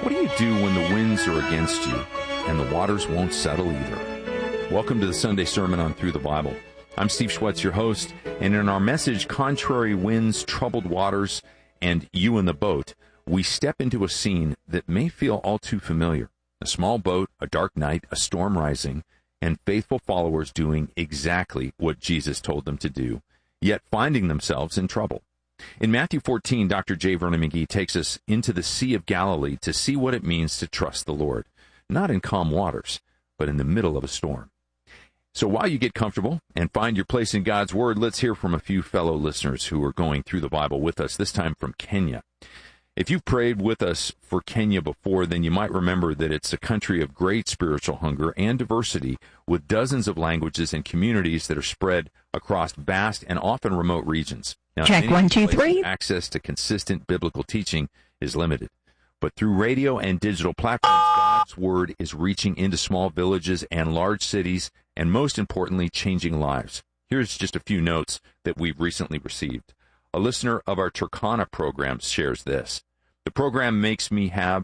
What do you do when the winds are against you and the waters won't settle either? Welcome to the Sunday Sermon on Through the Bible. I'm Steve Schwetz, your host, and in our message, Contrary Winds, Troubled Waters, and You in the Boat, we step into a scene that may feel all too familiar. A small boat, a dark night, a storm rising, and faithful followers doing exactly what Jesus told them to do, yet finding themselves in trouble. In Matthew 14, Dr. J. Vernon McGee takes us into the Sea of Galilee to see what it means to trust the Lord, not in calm waters, but in the middle of a storm. So while you get comfortable and find your place in God's Word, let's hear from a few fellow listeners who are going through the Bible with us, this time from Kenya. If you've prayed with us for Kenya before, then you might remember that it's a country of great spiritual hunger and diversity, with dozens of languages and communities that are spread across vast and often remote regions. Now, Check 1, 2, 3. Access to consistent biblical teaching is limited. But through radio and digital platforms, God's Word is reaching into small villages and large cities, and most importantly, changing lives. Here's just a few notes that we've recently received. A listener of our Turkana program shares this. The program makes me have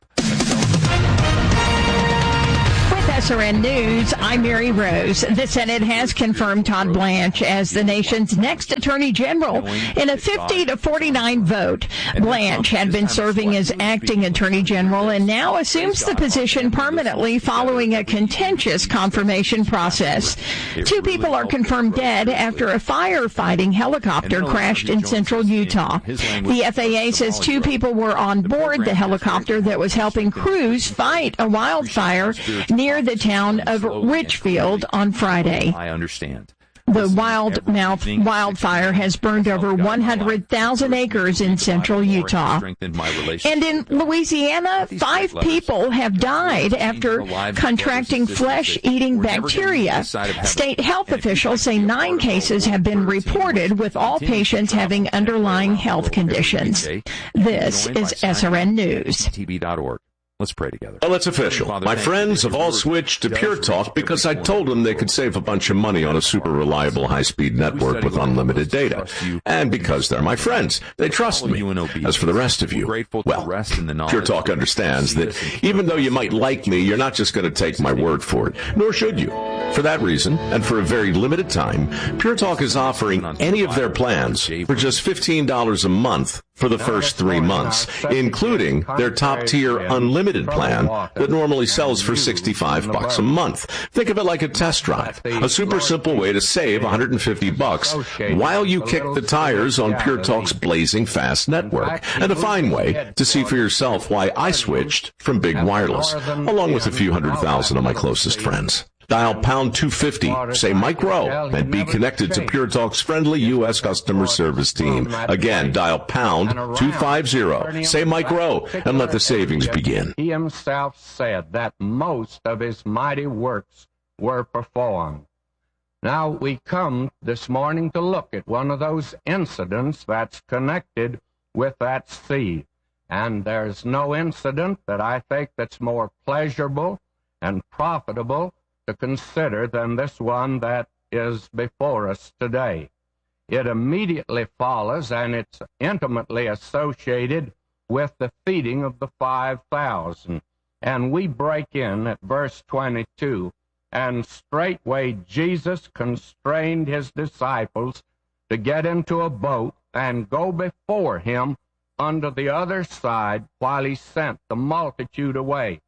With SRN News, I'm Mary Rose. The Senate has confirmed Todd Blanche as the nation's next Attorney General in a 50-49 vote. Blanche had been serving as acting Attorney General and now assumes the position permanently following a contentious confirmation process. Two people are confirmed dead after a firefighting helicopter crashed in central Utah. The FAA says two people were on board the helicopter that was helping crews fight a wildfire near the town of Richfield on Friday. I understand. The wildfire has burned over 100,000 acres in central Utah. And in Louisiana, 5 people have died after contracting flesh-eating bacteria. State health officials say 9 cases have been reported, with all patients having underlying health conditions. This is SRN News. TV.org. Let's pray together. Well, it's official. My friends have all switched to Pure Talk because I told them they could save a bunch of money on a super reliable high-speed network with unlimited data. And because they're my friends, they trust me. As for the rest of you, well, Pure Talk understands that even though you might like me, you're not just going to take my word for it, nor should you. For that reason, and for a very limited time, Pure Talk is offering any of their plans for just $15 a month for the first 3 months, including their top-tier unlimited plan that normally sells for $65 a month. Think of it like a test drive, a super simple way to save $150 while you kick the tires on Pure Talk's blazing fast network, and a fine way to see for yourself why I switched from Big Wireless, along with a few 100,000 of my closest friends. Dial pound 250, say Mike Rowe, and be connected to Pure Talk's friendly U.S. customer service team. Again, dial pound 250, say Mike Rowe, and let the savings begin. He himself said that most of his mighty works were performed. Now we come this morning to look at one of those incidents that's connected with that sea. And there's no incident that I think that's more pleasurable and profitable to consider than this one that is before us today. It immediately follows, and it's intimately associated with the feeding of the 5,000. And we break in at verse 22, and straightway Jesus constrained his disciples to get into a boat and go before him under the other side while he sent the multitude away.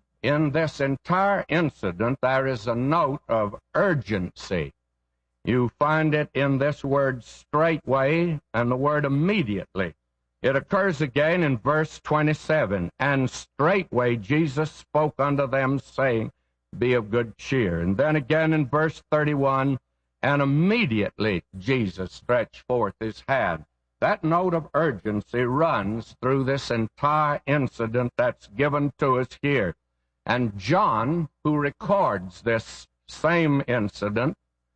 In this entire incident, there is a note of urgency. You find it in this word straightway and the word immediately. It occurs again in verse 27. And straightway Jesus spoke unto them, saying, Be of good cheer. And then again in verse 31, and immediately Jesus stretched forth his hand. That note of urgency runs through this entire incident that's given to us here. And John, who records this same incident,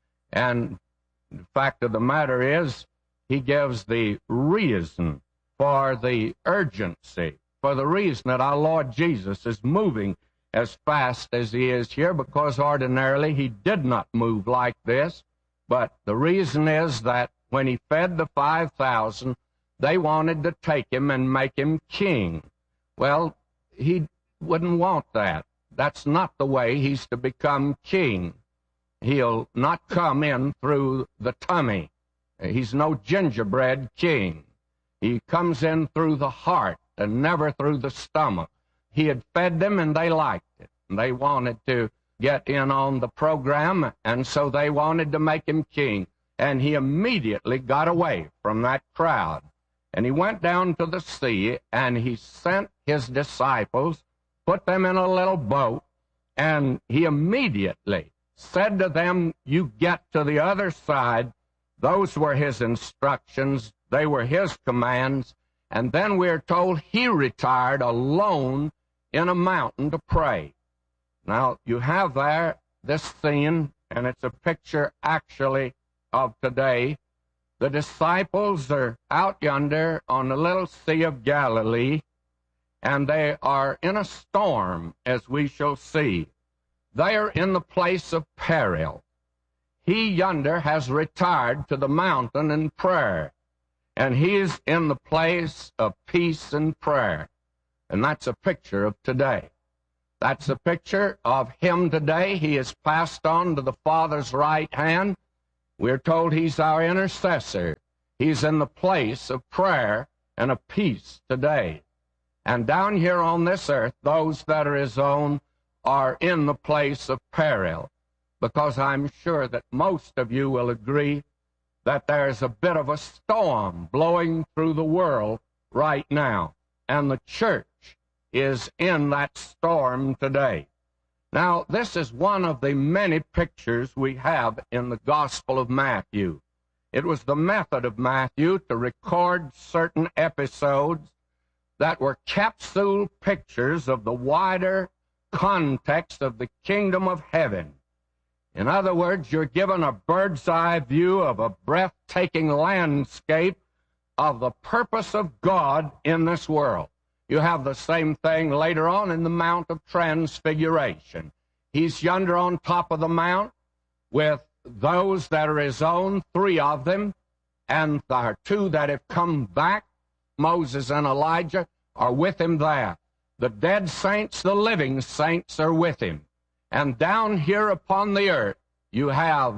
and the fact of the matter is, he gives the reason for the urgency, for the reason that our Lord Jesus is moving as fast as he is here, because ordinarily he did not move like this. But the reason is that when he fed the 5,000, they wanted to take him and make him king. Well, he wouldn't want that. That's not the way he's to become king. He'll not come in through the tummy. He's no gingerbread king. He comes in through the heart and never through the stomach. He had fed them and they liked it. They wanted to get in on the program, and so they wanted to make him king. And he immediately got away from that crowd. And he went down to the sea, and he sent his disciples, put them in a little boat, and he immediately said to them, "You get to the other side." Those were his instructions. They were his commands. And then we're told he retired alone in a mountain to pray. Now, you have there this scene, and it's a picture actually of today. The disciples are out yonder on the little Sea of Galilee, and they are in a storm, as we shall see. They are in the place of peril. He yonder has retired to the mountain in prayer, and he is in the place of peace and prayer. And that's a picture of today. That's a picture of him today. He is passed on to the Father's right hand. We're told he's our intercessor. He's in the place of prayer and of peace today. And down here on this earth, those that are his own are in the place of peril, because I'm sure that most of you will agree that there's a bit of a storm blowing through the world right now, and the church is in that storm today. Now, this is one of the many pictures we have in the Gospel of Matthew. It was the method of Matthew to record certain episodes that were capsule pictures of the wider context of the kingdom of heaven. In other words, you're given a bird's eye view of a breathtaking landscape of the purpose of God in this world. You have the same thing later on in the Mount of Transfiguration. He's yonder on top of the mount with those that are his own, 3 of them, and there are 2 that have come back. Moses and Elijah are with him there. The dead saints, the living saints are with him. And down here upon the earth, you have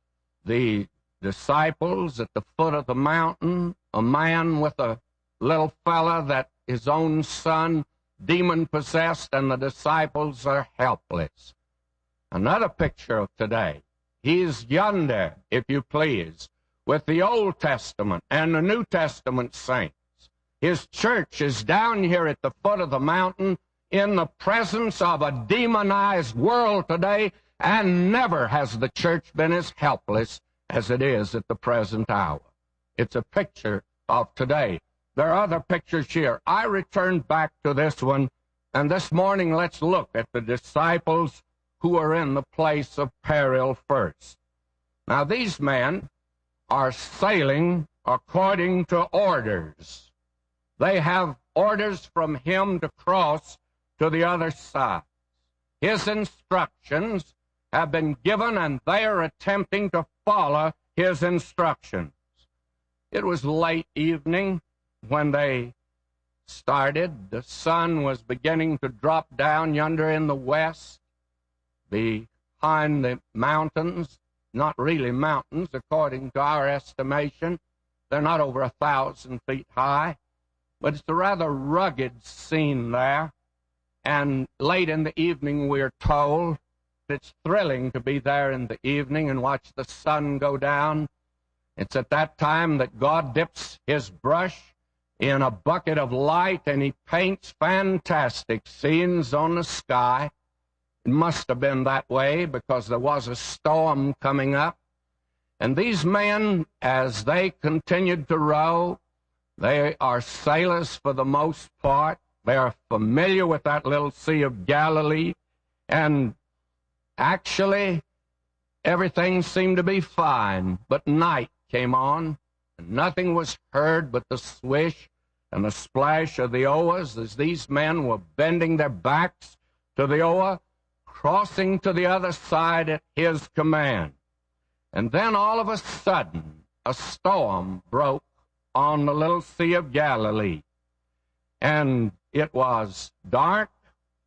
the disciples at the foot of the mountain, a man with a little fella that his own son, demon-possessed, and the disciples are helpless. Another picture of today. He's yonder, if you please, with the Old Testament and the New Testament saints. His church is down here at the foot of the mountain in the presence of a demonized world today, and never has the church been as helpless as it is at the present hour. It's a picture of today. There are other pictures here. I returned back to this one, and this morning let's look at the disciples who are in the place of peril first. Now, these men are sailing according to orders. They have orders from him to cross to the other side. His instructions have been given, and they are attempting to follow his instructions. It was late evening when they started. The sun was beginning to drop down yonder in the west, behind the mountains. Not really mountains, according to our estimation. They're not over 1,000 feet high, but it's a rather rugged scene there. And late in the evening, we're told, it's thrilling to be there in the evening and watch the sun go down. It's at that time that God dips his brush in a bucket of light, and he paints fantastic scenes on the sky. It must have been that way because there was a storm coming up. And these men, as they continued to row, they are sailors for the most part. They are familiar with that little Sea of Galilee. And actually, everything seemed to be fine. But night came on, and nothing was heard but the swish and the splash of the oars as these men were bending their backs to the oar, crossing to the other side at his command. And then all of a sudden, a storm broke on the little Sea of Galilee. And it was dark,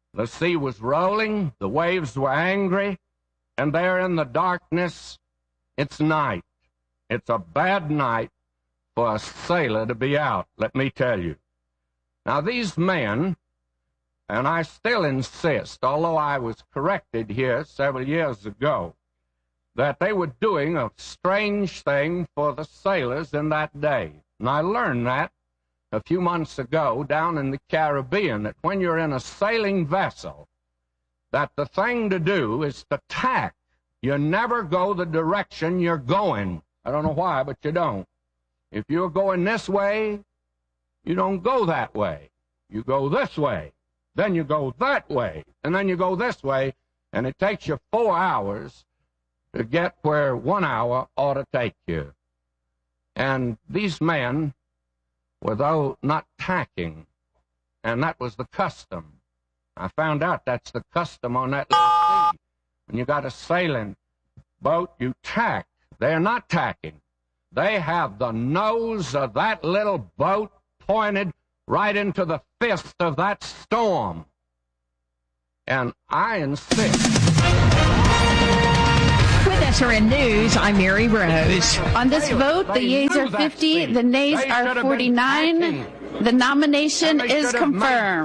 The sea was rolling, the waves were angry, and there in the darkness, it's night. It's a bad night for a sailor to be out, let me tell you. Now these men, and I still insist, although I was corrected here several years ago, that they were doing a strange thing for the sailors in that day. And I learned that a few months ago down in the Caribbean, that when you're in a sailing vessel, that the thing to do is to tack. You never go the direction you're going. I don't know why, but you don't. If you're going this way, you don't go that way. You go this way. Then you go that way. And then you go this way. And it takes you 4 hours to get where 1 hour ought to take you. And these men were, though, not tacking. And that was the custom. I found out that's the custom on that little sea. When you got a sailing boat, you tack. They're not tacking. They have the nose of that little boat pointed right into the fist of that storm. And I insist. With SRN News, I'm Mary Rose. On this vote, the yeas are 50, the nays are 49. The nomination is confirmed.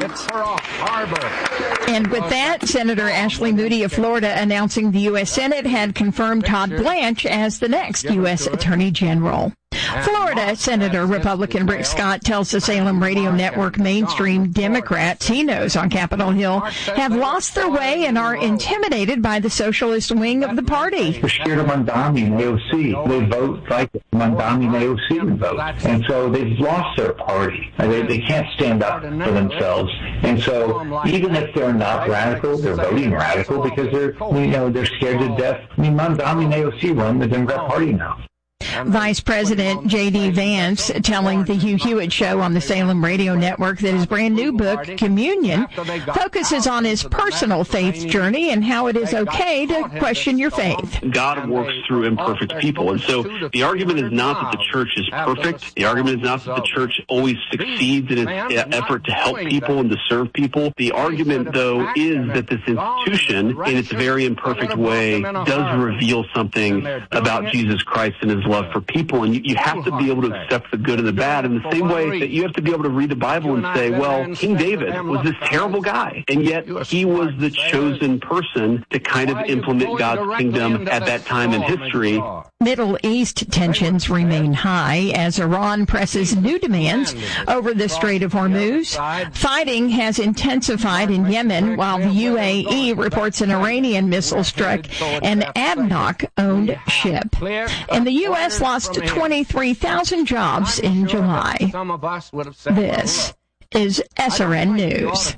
And with that, Senator Ashley Moody of Florida announcing the U.S. Senate had confirmed Todd Blanche as the next U.S. Attorney General. Florida Senator Republican Rick Scott tells the Salem Radio Network mainstream Democrats he knows on Capitol Hill have lost their way and are intimidated by the socialist wing of the party. They're scared of Mamdani and AOC. They vote like Mamdani and AOC would vote. And so they've lost their party. They can't stand up for themselves. And so even if they're not radical, they're voting radical because they're scared to death. I mean, Mamdani and AOC run the Democrat Party now. Vice President J.D. Vance telling the Hugh Hewitt Show on the Salem Radio Network that his brand new book, Communion, focuses on his personal faith journey and how it is okay to question your faith. God works through imperfect people. And so the argument is not that the church is perfect. The argument is not that the church always succeeds in its effort to help people and to serve people. The argument, though, is that this institution, in its very imperfect way, does reveal something about Jesus Christ and his love for people, and you have to be able to accept the good and the bad in the same way that you have to be able to read the Bible and say, well, King David was this terrible guy, and yet he was the chosen person to kind of implement God's kingdom at that time in history. Middle East tensions remain high as Iran presses new demands over the Strait of Hormuz. Fighting has intensified in Yemen while the UAE reports an Iranian missile struck an ADNOC-owned ship. And the U.S. lost 23,000 jobs in July. This is SRN News.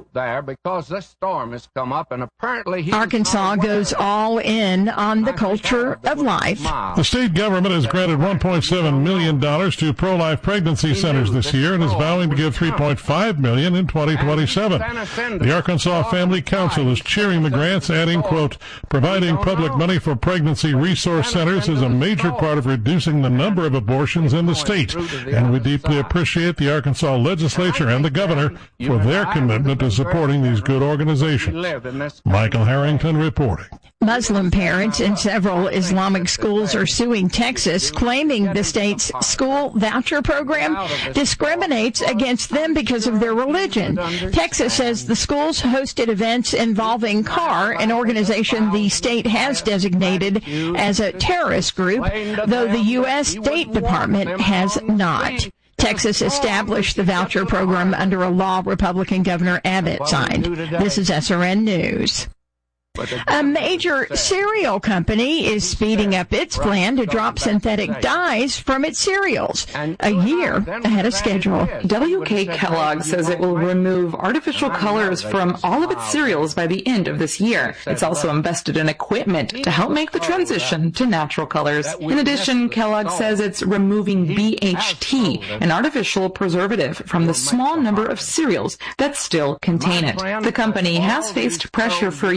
Arkansas goes all in on the culture of life. The state government has granted $1.7 million to pro-life pregnancy centers this year and is vowing to give $3.5 million in 2027. The Arkansas Family Council is cheering the grants, adding, quote, providing public money for pregnancy resource centers is a major part of reducing the number of abortions in the state, and we deeply appreciate the Arkansas legislature and the governor for their commitment to supporting these good organizations. Michael Harrington reporting. Muslim parents in several Islamic schools are suing Texas, claiming the state's school voucher program discriminates against them because of their religion. Texas says the schools hosted events involving CAR, an organization the state has designated as a terrorist group, though the U.S. State Department has not. Texas established the voucher program under a law Republican Governor Abbott signed. This is SRN News. A major cereal company is speeding up its plan to drop synthetic dyes from its cereals a year ahead of schedule. WK Kellogg says it will remove artificial colors from all of its cereals by the end of this year. It's also invested in equipment to help make the transition to natural colors. In addition, Kellogg says it's removing BHT, an artificial preservative, from the small number of cereals that still contain it. The company has faced pressure for years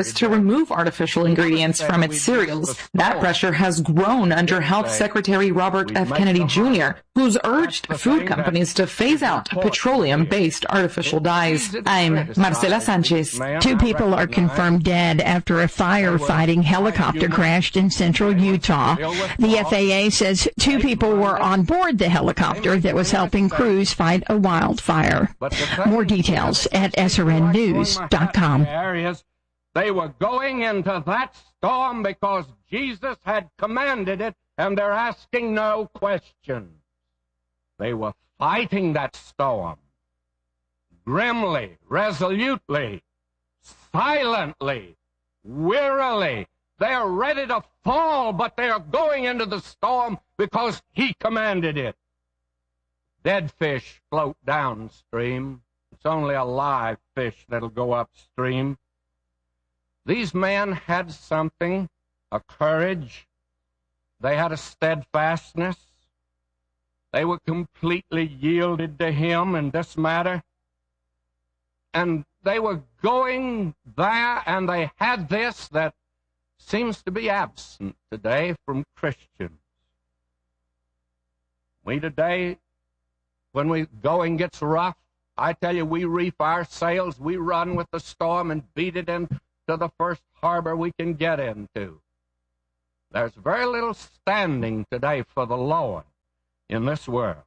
Congress to remove artificial ingredients from its cereals. That pressure has grown under Health Secretary Robert F. Kennedy Jr., who's urged food companies to phase out petroleum-based artificial dyes. I'm Marcela Sanchez. 2 people are confirmed dead after a firefighting helicopter crashed in central Utah. The FAA says 2 people were on board the helicopter that was helping crews fight a wildfire. More details at srnnews.com. They were going into that storm because Jesus had commanded it, and they're asking no questions. They were fighting that storm grimly, resolutely, silently, wearily. They are ready to fall, but they are going into the storm because he commanded it. Dead fish float downstream. It's only a live fish that'll go upstream. These men had something, a courage. They had a steadfastness. They were completely yielded to him in this matter. And they were going there, and they had this that seems to be absent today from Christians. We today, when going gets rough, I tell you, we reef our sails, we run with the storm and beat it into the first harbor we can get into. There's very little standing today for the Lord in this world.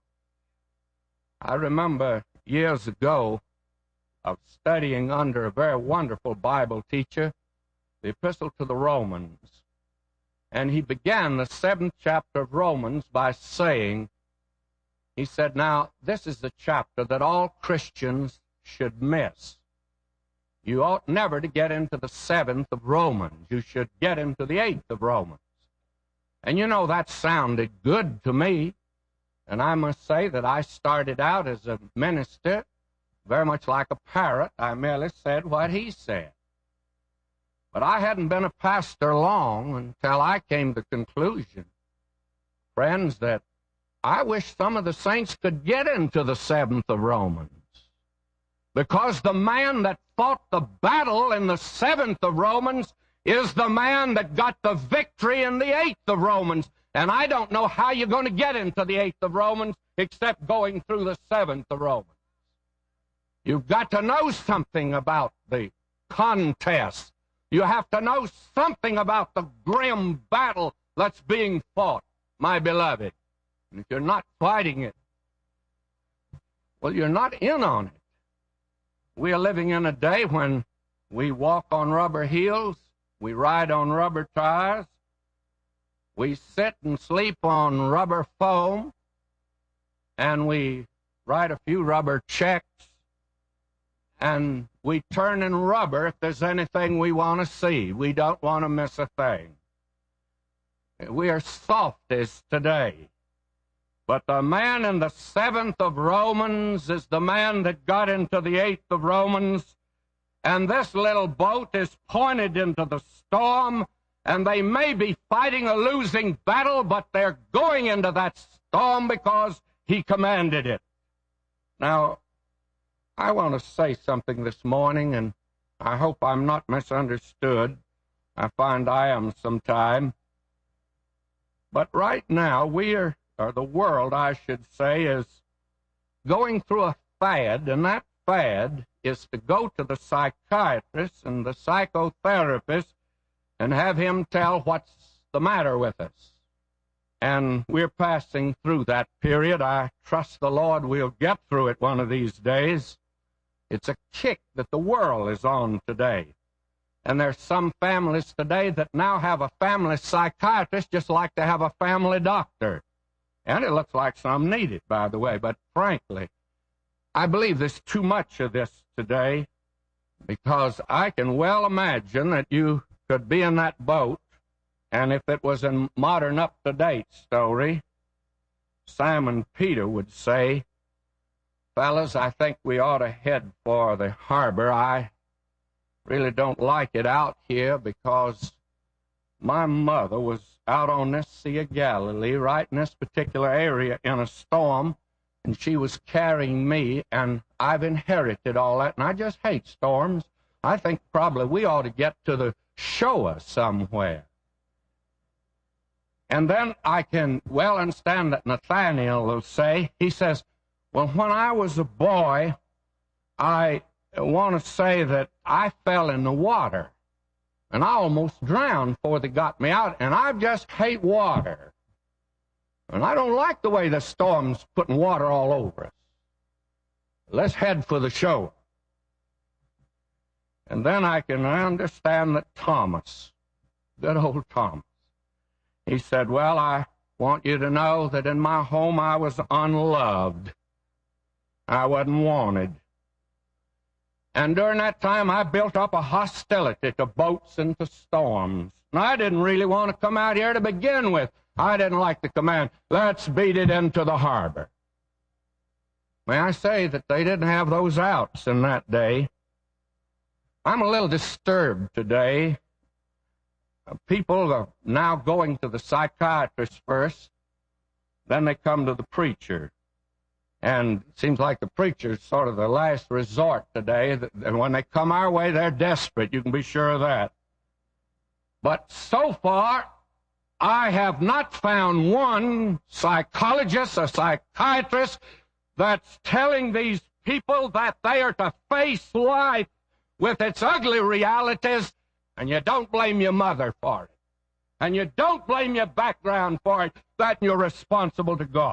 I remember years ago of studying under a very wonderful Bible teacher, the Epistle to the Romans. And he began the 7th chapter of Romans by saying, he said, now, this is the chapter that all Christians should miss. You ought never to get into the 7th of Romans. You should get into the 8th of Romans. And you know, that sounded good to me. And I must say that I started out as a minister very much like a parrot. I merely said what he said. But I hadn't been a pastor long until I came to the conclusion, friends, that I wish some of the saints could get into the 7th of Romans. Because the man that fought the battle in the 7th of Romans is the man that got the victory in the 8th of Romans. And I don't know how you're going to get into the 8th of Romans except going through the 7th of Romans. You've got to know something about the contest. You have to know something about the grim battle that's being fought, my beloved. And if you're not fighting it, well, you're not in on it. We are living in a day when we walk on rubber heels, we ride on rubber tires, we sit and sleep on rubber foam, and we write a few rubber checks, and we turn in rubber if there's anything we want to see. We don't want to miss a thing. We are softies today. But the man in the 7th of Romans is the man that got into the 8th of Romans. And this little boat is pointed into the storm, and they may be fighting a losing battle, but they're going into that storm because he commanded it. Now, I want to say something this morning, and I hope I'm not misunderstood. I find I am sometime. But right now, or the world, I should say, is going through a fad, and that fad is to go to the psychiatrist and the psychotherapist and have him tell what's the matter with us. And we're passing through that period. I trust the Lord we'll get through it one of these days. It's a kick that the world is on today. And there's some families today that now have a family psychiatrist just like they have a family doctor. And it looks like some need it, by the way. But frankly, I believe there's too much of this today, because I can well imagine that you could be in that boat, and if it was a modern up-to-date story, Simon Peter would say, fellas, I think we ought to head for the harbor. I really don't like it out here because my mother was out on this Sea of Galilee, right in this particular area in a storm, and she was carrying me, and I've inherited all that, and I just hate storms. I think probably we ought to get to the Shoah somewhere. And then I can well understand that Nathaniel will say, he says, well, when I was a boy, I want to say that I fell in the water, and I almost drowned before they got me out, and I just hate water. And I don't like the way the storm's putting water all over us. Let's head for the Shoah. And then I can understand that Thomas, good old Thomas, he said, well, I want you to know that in my home I was unloved. I wasn't wanted. And during that time I built up a hostility to boats and to storms. And I didn't really want to come out here to begin with. I didn't like the command, let's beat it into the harbor. May I say that they didn't have those outs in that day. I'm a little disturbed today. People are now going to the psychiatrist first, then they come to the preacher. And it seems like the preacher's sort of the last resort today. And when they come our way, they're desperate. You can be sure of that. But so far, I have not found one psychologist or psychiatrist that's telling these people that they are to face life with its ugly realities, and you don't blame your mother for it. And you don't blame your background for it, that you're responsible to God.